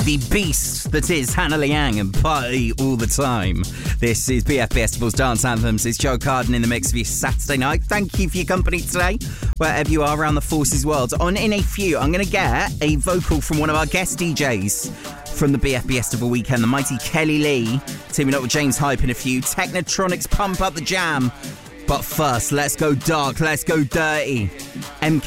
the beast that is Hannah Liang and Party All the Time. This is BF Festival's Dance Anthems. It's Joe Carden in the mix for you Saturday night. Thank you for your company today, wherever you are around the Forces world. On in a few, I'm going to get a vocal from one of our guest DJs from the BF Festival weekend, the mighty Kelly Lee, teaming up with James Hype in a few. Technotronics pump up the jam. But first, let's go dark, let's go dirty. MK